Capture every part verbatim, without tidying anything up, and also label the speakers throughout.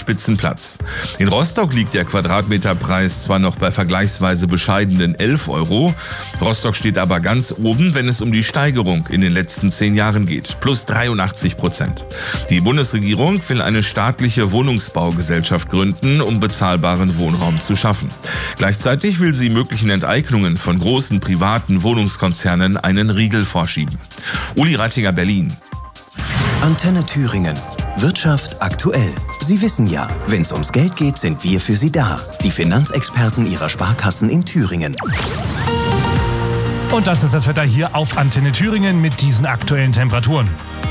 Speaker 1: Spitzenplatz. In Rostock liegt der Quadratmeterpreis zwar noch bei vergleichsweise bescheidenen elf Euro. Rostock steht aber ganz oben, wenn es um die Steigerung in den letzten zehn Jahren geht. Plus dreiundachtzig Prozent. Die Bundesregierung will eine staatliche Wohnungsbaugesellschaft gründen, um bezahlbaren Wohnraum zu schaffen. Gleichzeitig will sie möglichen Enteignungen von großen privaten Wohnungskonzernen einen Riegel vorschieben. Uli Rattinger, Berlin.
Speaker 2: Antenne Thüringen. Wirtschaft aktuell. Sie wissen ja, wenn es ums Geld geht, sind wir für Sie da. Die Finanzexperten Ihrer Sparkassen in Thüringen.
Speaker 3: Und das ist das Wetter hier auf Antenne Thüringen mit diesen aktuellen Temperaturen.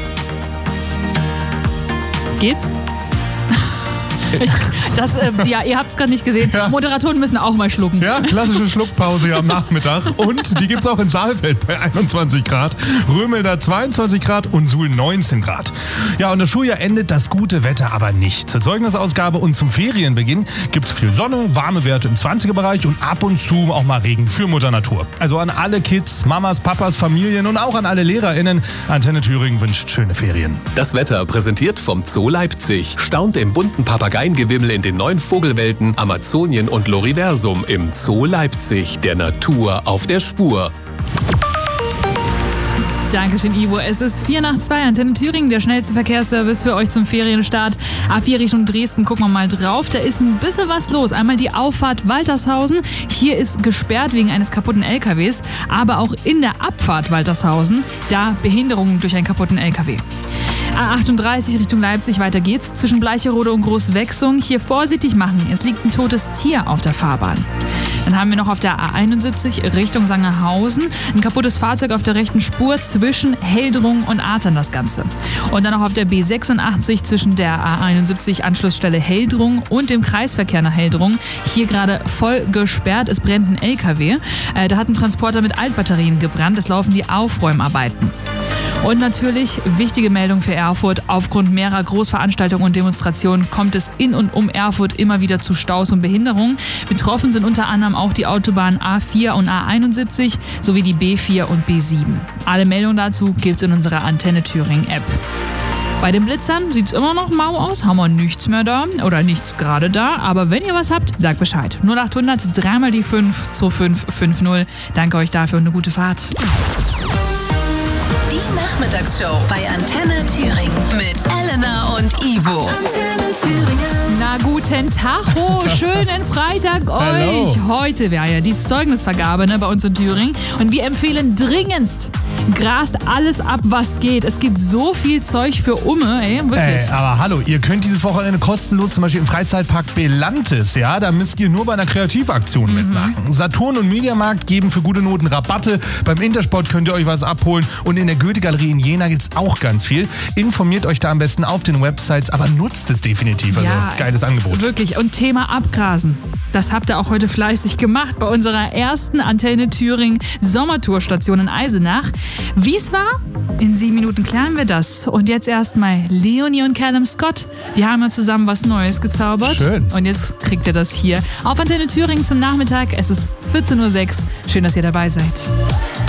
Speaker 4: Geht's? Ich, das, äh, ja, ihr habt es gerade nicht gesehen. Ja. Moderatoren müssen auch mal schlucken.
Speaker 3: Ja, klassische Schluckpause hier am Nachmittag. Und die gibt's auch in Saalfeld bei einundzwanzig Grad, Römelda zweiundzwanzig Grad und Suhl neunzehn Grad. Ja, und das Schuljahr endet das gute Wetter aber nicht. Zur Zeugnisausgabe und zum Ferienbeginn gibt's viel Sonne, warme Werte im zwanziger-Bereich und ab und zu auch mal Regen für Mutter Natur. Also an alle Kids, Mamas, Papas, Familien und auch an alle LehrerInnen. Antenne Thüringen wünscht schöne Ferien.
Speaker 5: Das Wetter präsentiert vom Zoo Leipzig. Staunt im bunten Papagei Gewimmel in den neuen Vogelwelten Amazonien und Loriversum im Zoo Leipzig, der Natur auf der Spur.
Speaker 4: Dankeschön, Ivo. Es ist vier nach zwei, Antenne Thüringen, der schnellste Verkehrsservice für euch zum Ferienstart. A vier Richtung Dresden, gucken wir mal drauf. Da ist ein bisschen was los. Einmal die Auffahrt Waltershausen. Hier ist gesperrt wegen eines kaputten L K Ws. Aber auch in der Abfahrt Waltershausen, da Behinderungen durch einen kaputten L K W. A achtunddreißig Richtung Leipzig, weiter geht's. Zwischen Bleicherode und Großwechsung. Hier vorsichtig machen. Es liegt ein totes Tier auf der Fahrbahn. Dann haben wir noch auf der A einundsiebzig Richtung Sangerhausen ein kaputtes Fahrzeug auf der rechten Spur zwischen Heldrung und Artern das Ganze. Und dann noch auf der B sechsundachtzig zwischen der A einundsiebzig Anschlussstelle Heldrung und dem Kreisverkehr nach Heldrung. Hier gerade voll gesperrt. Es brennt ein L K W. Äh, da hat ein Transporter mit Altbatterien gebrannt. Es laufen die Aufräumarbeiten. Und natürlich wichtige Meldung für Erfurt. Aufgrund mehrerer Großveranstaltungen und Demonstrationen kommt es in und um Erfurt immer wieder zu Staus und Behinderungen. Betroffen sind unter anderem auch die Autobahnen A vier und A einundsiebzig sowie die B vier und B sieben. Alle Meldungen dazu gibt's in unserer Antenne Thüringen App. Bei den Blitzern sieht's immer noch mau aus, haben wir nichts mehr da oder nichts gerade da. Aber wenn ihr was habt, sagt Bescheid. null achthundert, dreimal die fünf, zwei fünf fünf null. Danke euch dafür und eine gute Fahrt.
Speaker 6: Die Nachmittagsshow bei Antenne Thüringen mit Elena und Ivo. Antenne Thüringen.
Speaker 4: Na guten Tacho, schönen Freitag euch.
Speaker 3: Hello.
Speaker 4: Heute wäre ja die Zeugnisvergabe, ne, bei uns in Thüringen. Und wir empfehlen dringendst, grast alles ab, was geht. Es gibt so viel Zeug für Umme, ey, wirklich.
Speaker 3: Ey, aber hallo, ihr könnt dieses Wochenende kostenlos zum Beispiel im Freizeitpark Belantes, ja, da müsst ihr nur bei einer Kreativaktion mhm. mitmachen. Saturn und Mediamarkt geben für gute Noten Rabatte. Beim Intersport könnt ihr euch was abholen und in der Goethe-Galerie in Jena gibt's auch ganz viel. Informiert euch da am besten auf den Websites, aber nutzt es definitiv. Also
Speaker 4: ja,
Speaker 3: geiles Angebot.
Speaker 4: Wirklich. Und Thema Abgrasen. Das habt ihr auch heute fleißig gemacht bei unserer ersten Antenne Thüringen Sommertourstation in Eisenach. Wie es war? In sieben Minuten klären wir das. Und jetzt erstmal Leonie und Callum Scott. Die haben ja zusammen was Neues gezaubert.
Speaker 3: Schön.
Speaker 4: Und jetzt kriegt ihr das hier auf Antenne Thüringen zum Nachmittag. Es ist vierzehn Uhr sechs. Schön, dass ihr dabei seid.